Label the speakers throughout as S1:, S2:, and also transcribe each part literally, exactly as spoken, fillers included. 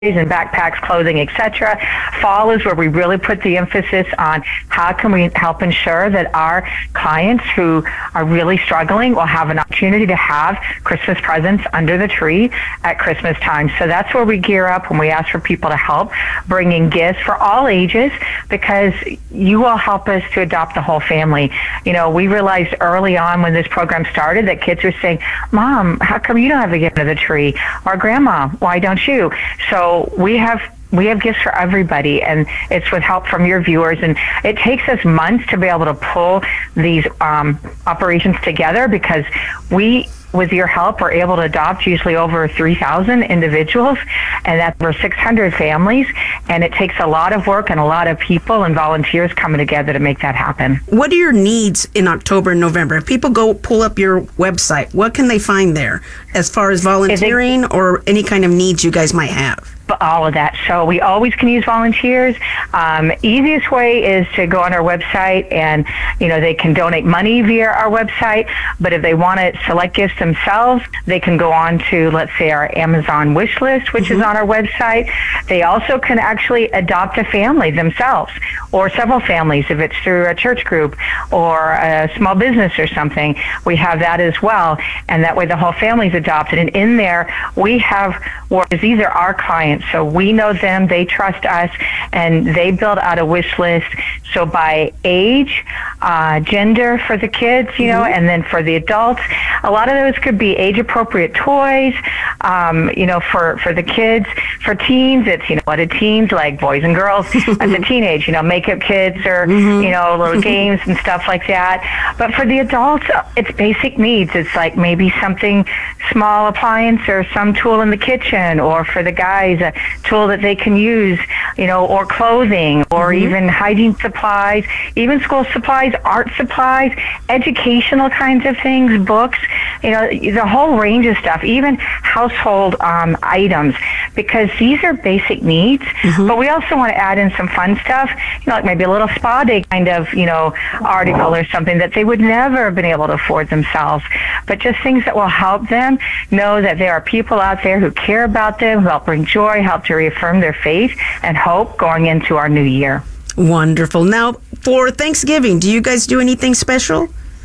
S1: and backpacks, clothing, et cetera. Fall is where we really put the emphasis on how can we help ensure that our clients who are really struggling will have an opportunity to have Christmas presents under the tree at Christmas time. So that's where we gear up when we ask for people to help bring in gifts for all ages, because you will help us to adopt the whole family. You know, we realized early on when this program started that kids were saying, Mom, how come you don't have a gift under the tree? Or Grandma, why don't you? So we have we have gifts for everybody, and it's with help from your viewers. And it takes us months to be able to pull these um, operations together, because we, with your help, are able to adopt usually over three thousand individuals, and that's over six hundred families. And it takes a lot of work and a lot of people and volunteers coming together to make that happen.
S2: What are your needs in October and November? If people go pull up your website, what can they find there as far as volunteering they, or any kind of needs you guys might have?
S1: All of that. So we always can use volunteers. Um, easiest way is to go on our website, and you know they can donate money via our website. But if they want to select gifts themselves, they can go on to, let's say, our Amazon wish list, which mm-hmm. is on our website. They also can actually adopt a family themselves, or several families if it's through a church group or a small business or something. We have that as well, and that way the whole family's adopted. And in there we have, these are our clients. So we know them, they trust us, and they build out a wish list. So by age, uh, gender for the kids, you know, mm-hmm. and then for the adults, a lot of those could be age-appropriate toys, um, you know, for, for the kids. For teens, it's, you know, what a teens like, boys and girls as a teenage, you know, makeup kits or, mm-hmm. you know, little games and stuff like that. But for the adults, it's basic needs. It's like maybe something small appliance or some tool in the kitchen, or for the guys, a tool that they can use, you know, or clothing, or mm-hmm. even hygiene supplies, even school supplies, art supplies, educational kinds of things, books, you know, the whole range of stuff, even household um, items, because these are basic needs. Mm-hmm. But we also want to add in some fun stuff, you know, like maybe a little spa day kind of, you know, article or something that they would never have been able to afford themselves. But just things that will help them know that there are people out there who care about them, who help bring joy, help to reaffirm their faith and hope going into our new year.
S2: Wonderful. Now, for Thanksgiving, do you guys do anything special?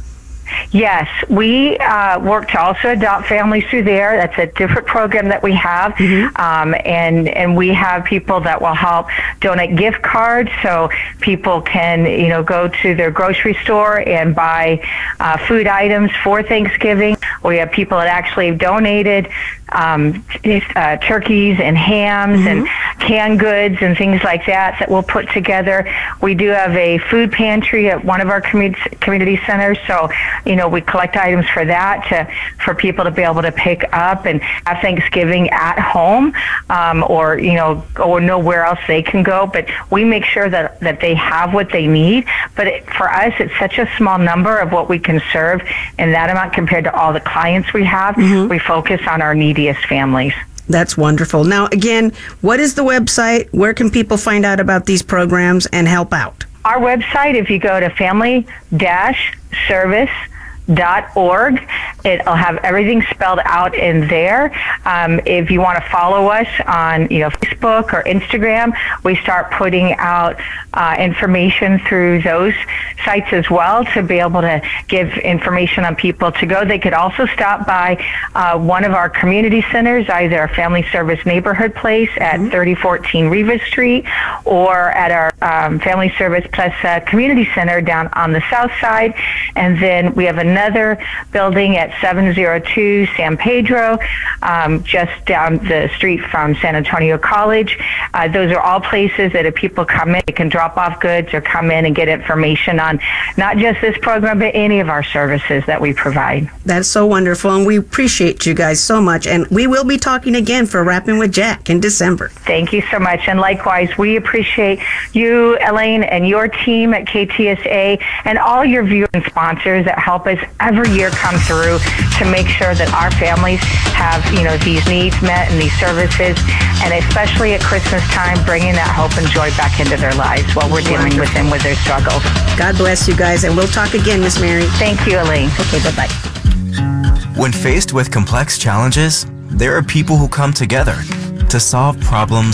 S1: Yes, we uh, work to also adopt families through there. That's a different program that we have. Mm-hmm. Um, and, and we have people that will help donate gift cards, so people can, you know, go to their grocery store and buy uh, food items for Thanksgiving. We have people that actually have donated um, uh, turkeys and hams mm-hmm. and canned goods and things like that that we'll put together. We do have a food pantry at one of our community community centers, so you know we collect items for that to for people to be able to pick up and have Thanksgiving at home, um, or you know or know where else they can go. But we make sure that that they have what they need. But it, for us, it's such a small number of what we can serve in that amount compared to all the clients we have. Mm-hmm. We focus on our neediest families.
S2: That's wonderful. Now, again, what is the website? Where can people find out about these programs and help out?
S1: Our website, if you go to family service dot org, it'll have everything spelled out in there. Um, if you want to follow us on, you know, Facebook or Instagram, we start putting out uh, information through those sites as well to be able to give information on people to go. They could also stop by uh, one of our community centers, either a Family Service Neighborhood Place at mm-hmm. thirty fourteen Rivas Street, or at our um, Family Service Plus uh, Community Center down on the south side. And then we have another building at seven oh two San Pedro, um, just down the street from San Antonio College. Uh, those are all places that if people come in, they can drop off goods or come in and get information on not just this program, but any of our services that we provide.
S2: That's so wonderful, and we appreciate you guys so much. And we will be talking again for Rapping with Jack in December.
S1: Thank you so much. And likewise, we appreciate you, Elaine, and your team at K T S A, and all your viewers and sponsors that help us every year come through to make sure that our families have, you know, these needs met and these services, and especially at Christmas time, bringing that hope and joy back into their lives while we're dealing Wonderful. with them with their struggles.
S2: God bless you guys, and we'll talk again, Miss Mary.
S1: Thank you, Elaine.
S2: Okay, bye-bye.
S3: When faced with complex challenges, there are people who come together to solve problems